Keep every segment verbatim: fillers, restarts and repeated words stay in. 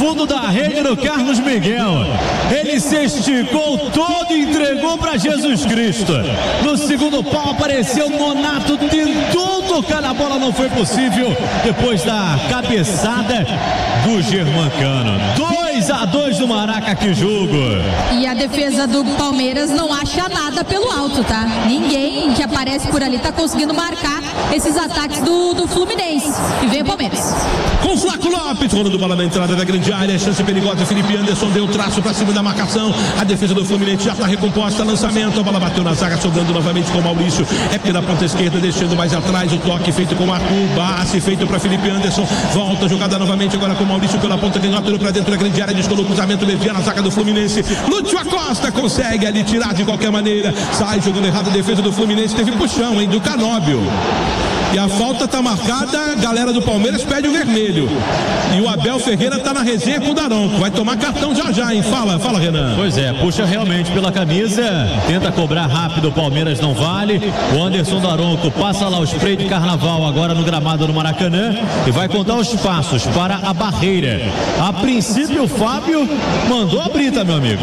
fundo da rede do Carlos Miguel. Ele se esticou todo e entregou para Jesus Cristo. No segundo pau apareceu Nonato, tentou tocar na bola, não foi possível. Depois da cabeçada do Germancano. dois a dois do Maraca, que jogo. E a defesa do Palmeiras não acha nada pelo alto, tá? Ninguém que aparece por ali tá conseguindo marcar esses ataques do, do Fluminense. E vem o Palmeiras. Com Flaco Lopes, rolando bola na entrada da grande área, chance perigosa, Felipe Anderson deu traço pra cima da marcação, a defesa do Fluminense já tá recomposta, lançamento, a bola bateu na zaga, sobrando novamente com o Maurício, é pela ponta esquerda, deixando mais atrás, o toque feito com o Arthur, passe feito pra Felipe Anderson, volta a jogada novamente agora com o Maurício pela ponta, que entrou pra dentro da grande área, descolou o cruzamento, desvia na zaga do Fluminense, Lúcio Acosta consegue ali tirar de qualquer maneira, sai jogando errado a defesa do Fluminense, teve puxão, hein, do Canóbio. E a falta tá marcada, a galera do Palmeiras pede o vermelho. E o Abel Ferreira tá na resenha com o Daronco. Vai tomar cartão já já, hein? Fala, fala, Renan. Pois é, puxa realmente pela camisa, tenta cobrar rápido, o Palmeiras não vale. O Anderson Daronco passa lá o spray de carnaval agora no gramado do Maracanã e vai contar os passos para a barreira. A princípio o Fábio mandou a brita, meu amigo.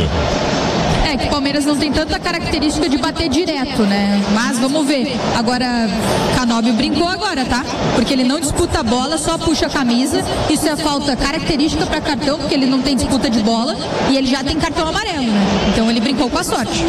É que o Palmeiras não tem tanta característica de bater direto, né? Mas vamos ver. Agora, Canóbio brincou agora, tá? Porque ele não disputa a bola, só puxa a camisa. Isso é falta característica para cartão, porque ele não tem disputa de bola e ele já tem cartão amarelo, né? Então ele brincou com a sorte.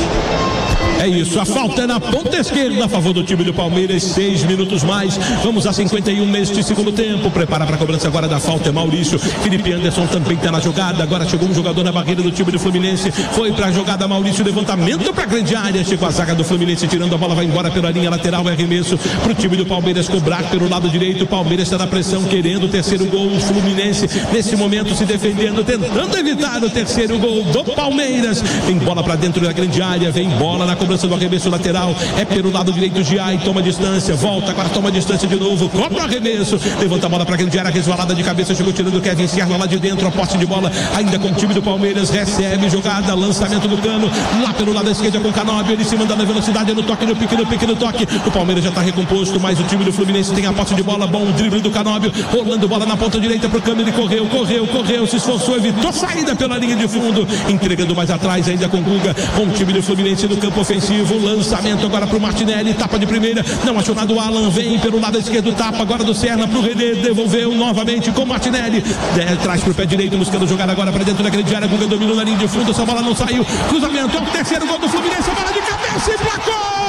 É isso, a falta é na ponta esquerda a favor do time do Palmeiras, seis minutos mais, vamos a cinquenta e um neste segundo tempo, prepara para a cobrança agora da falta, é Maurício, Felipe Anderson também está na jogada, agora chegou um jogador na barreira do time do Fluminense, foi para a jogada Maurício, levantamento para a grande área, chegou a zaga do Fluminense, tirando a bola, vai embora pela linha lateral, é arremesso para o time do Palmeiras cobrar pelo lado direito, o Palmeiras está na pressão, querendo o terceiro gol, o Fluminense nesse momento se defendendo, tentando evitar o terceiro gol do Palmeiras, vem bola para dentro da grande área, vem bola na cobrança do arremesso lateral, é pelo lado direito de Ai, toma distância, volta, agora toma distância de novo, cobra o arremesso, levanta a bola para a grande área, resvalada de cabeça, chegou tirando o Kevin Serra lá de dentro, a posse de bola ainda com o time do Palmeiras, recebe jogada, lançamento do Cano, lá pelo lado esquerdo com o Canóbio, ele se manda na velocidade, no toque, no pique, no pique, no toque, o Palmeiras já está recomposto, mas o time do Fluminense tem a posse de bola, bom, o drible do Canóbio, rolando bola na ponta direita pro Cano, ele correu, correu, correu, se esforçou, evitou saída pela linha de fundo, entregando mais atrás ainda com o Guga, com o time do Fluminense no campo ofensivo, lançamento agora pro Martinelli, tapa de primeira, não achou nada o Alan, vem pelo lado esquerdo, tapa agora do Serna pro René, devolveu novamente com o Martinelli, de, traz pro pé direito, buscando jogar agora para dentro da grande área, Guga dominou na linha de fundo, essa bola não saiu, cruzamento, é o terceiro gol do Fluminense, a bola de cabeça e placou!